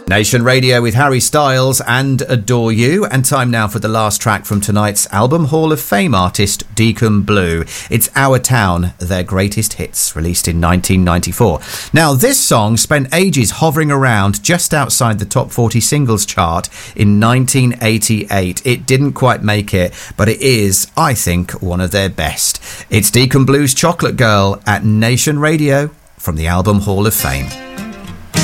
Nation Radio with Harry Styles and Adore You. And time now for the last track from tonight's Album Hall of Fame artist, Deacon Blue. It's Our Town, their greatest hits, released in 1994. Now, this song spent ages hovering around just outside the top 40 singles chart in 1988. It didn't quite make it, but it is, I think, one of their best. It's Deacon Blue's Chocolate Girl at Nation Radio from the Album Hall of Fame.